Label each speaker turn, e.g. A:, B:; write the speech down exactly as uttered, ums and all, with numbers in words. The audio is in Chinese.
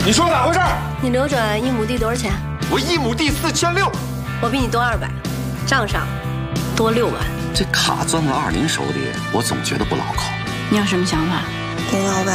A: 你说咋回事？
B: 你流转一亩地多少钱？
A: 我一亩地四千六，
B: 我比你多二百，账上多六万。
C: 这卡攥了二林手里，我总觉得不牢靠。
D: 你有什么想法？
B: 林老板。